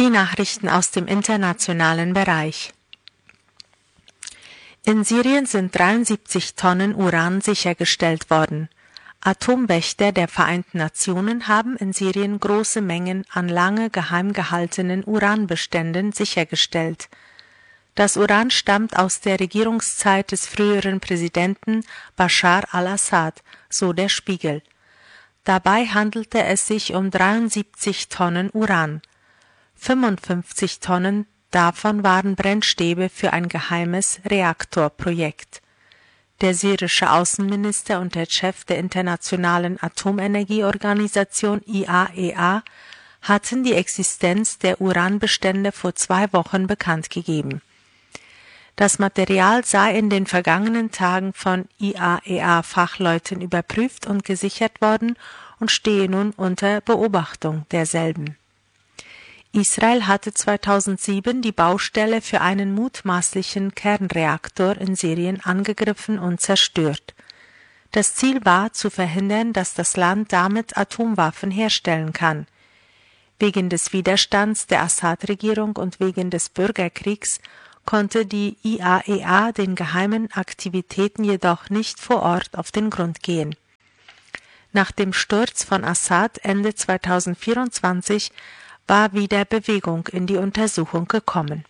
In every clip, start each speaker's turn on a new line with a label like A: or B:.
A: Die Nachrichten aus dem internationalen Bereich. In Syrien sind 73 Tonnen Uran sichergestellt worden. Atomwächter der Vereinten Nationen haben in Syrien große Mengen an lange geheim gehaltenen Uranbeständen sichergestellt. Das Uran stammt aus der Regierungszeit des früheren Präsidenten Bashar al-Assad, so der Spiegel. Dabei handelte es sich um 73 Tonnen Uran. 55 Tonnen davon waren Brennstäbe für ein geheimes Reaktorprojekt. Der syrische Außenminister und der Chef der Internationalen Atomenergieorganisation IAEA hatten die Existenz der Uranbestände vor 2 Wochen bekannt gegeben. Das Material sei in den vergangenen Tagen von IAEA-Fachleuten überprüft und gesichert worden und stehe nun unter Beobachtung derselben. Israel hatte 2007 die Baustelle für einen mutmaßlichen Kernreaktor in Syrien angegriffen und zerstört. Das Ziel war, zu verhindern, dass das Land damit Atomwaffen herstellen kann. Wegen des Widerstands der Assad-Regierung und wegen des Bürgerkriegs konnte die IAEA den geheimen Aktivitäten jedoch nicht vor Ort auf den Grund gehen. Nach dem Sturz von Assad Ende 2024 war wieder Bewegung in die Untersuchung gekommen.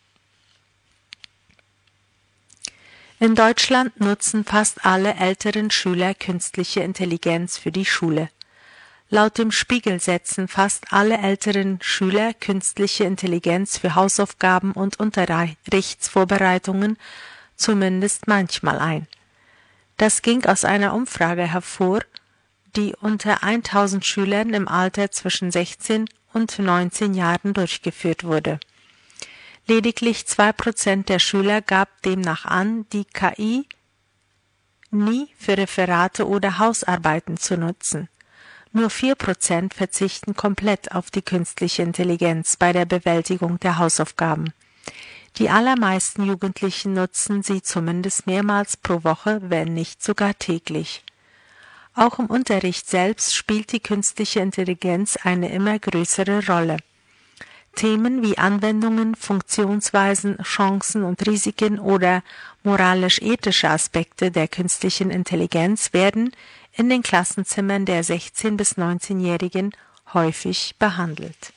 A: In Deutschland nutzen fast alle älteren Schüler künstliche Intelligenz für die Schule. Laut dem Spiegel setzen fast alle älteren Schüler künstliche Intelligenz für Hausaufgaben und Unterrichtsvorbereitungen zumindest manchmal ein. Das ging aus einer Umfrage hervor, die unter 1000 Schülern im Alter zwischen 16 und 19 Jahren durchgeführt wurde. Lediglich 2% der Schüler gab demnach an, die KI nie für Referate oder Hausarbeiten zu nutzen. Nur 4% verzichten komplett auf die künstliche Intelligenz bei der Bewältigung der Hausaufgaben. Die allermeisten Jugendlichen nutzen sie zumindest mehrmals pro Woche, wenn nicht sogar täglich. Auch im Unterricht selbst spielt die künstliche Intelligenz eine immer größere Rolle. Themen wie Anwendungen, Funktionsweisen, Chancen und Risiken oder moralisch-ethische Aspekte der künstlichen Intelligenz werden in den Klassenzimmern der 16- bis 19-Jährigen häufig behandelt.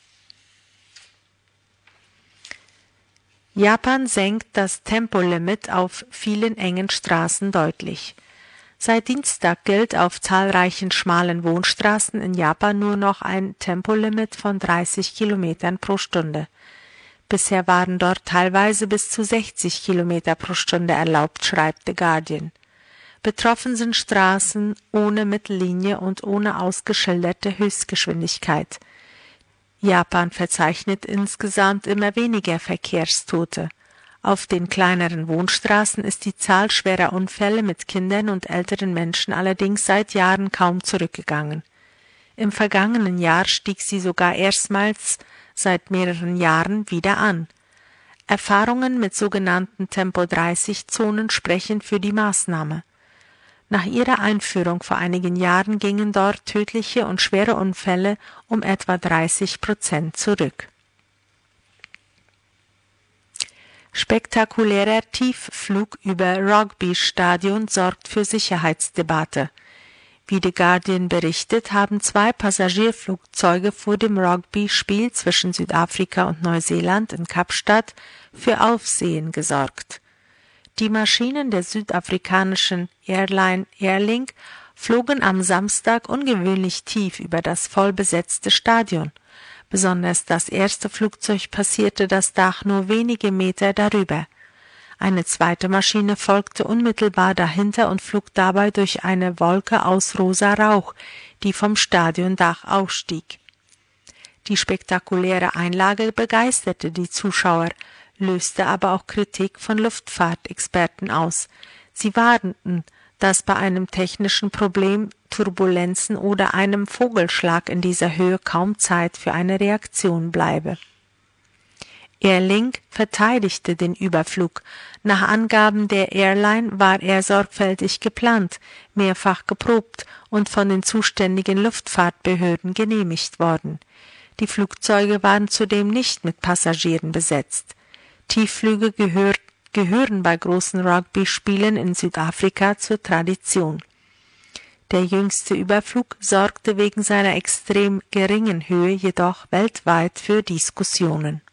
A: Japan senkt das Tempolimit auf vielen engen Straßen deutlich. Seit Dienstag gilt auf zahlreichen schmalen Wohnstraßen in Japan nur noch ein Tempolimit von 30 Kilometern pro Stunde. Bisher waren dort teilweise bis zu 60 Kilometer pro Stunde erlaubt, schreibt The Guardian. Betroffen sind Straßen ohne Mittellinie und ohne ausgeschilderte Höchstgeschwindigkeit. Japan verzeichnet insgesamt immer weniger Verkehrstote. Auf den kleineren Wohnstraßen ist die Zahl schwerer Unfälle mit Kindern und älteren Menschen allerdings seit Jahren kaum zurückgegangen. Im vergangenen Jahr stieg sie sogar erstmals seit mehreren Jahren wieder an. Erfahrungen mit sogenannten Tempo-30-Zonen sprechen für die Maßnahme. Nach ihrer Einführung vor einigen Jahren gingen dort tödliche und schwere Unfälle um etwa 30% zurück. Spektakulärer Tiefflug über Rugby-Stadion sorgt für Sicherheitsdebatte. Wie The Guardian berichtet, haben 2 Passagierflugzeuge vor dem Rugby-Spiel zwischen Südafrika und Neuseeland in Kapstadt für Aufsehen gesorgt. Die Maschinen der südafrikanischen Airline Airlink flogen am Samstag ungewöhnlich tief über das vollbesetzte Stadion. Besonders das erste Flugzeug passierte das Dach nur wenige Meter darüber. Eine zweite Maschine folgte unmittelbar dahinter und flog dabei durch eine Wolke aus rosa Rauch, die vom Stadiondach aufstieg. Die spektakuläre Einlage begeisterte die Zuschauer, löste aber auch Kritik von Luftfahrtexperten aus. Sie warnten, dass bei einem technischen Problem, Turbulenzen oder einem Vogelschlag in dieser Höhe kaum Zeit für eine Reaktion bleibe. Airlink verteidigte den Überflug. Nach Angaben der Airline war er sorgfältig geplant, mehrfach geprobt und von den zuständigen Luftfahrtbehörden genehmigt worden. Die Flugzeuge waren zudem nicht mit Passagieren besetzt. Tiefflüge gehören bei großen Rugby-Spielen in Südafrika zur Tradition. Der jüngste Überflug sorgte wegen seiner extrem geringen Höhe jedoch weltweit für Diskussionen.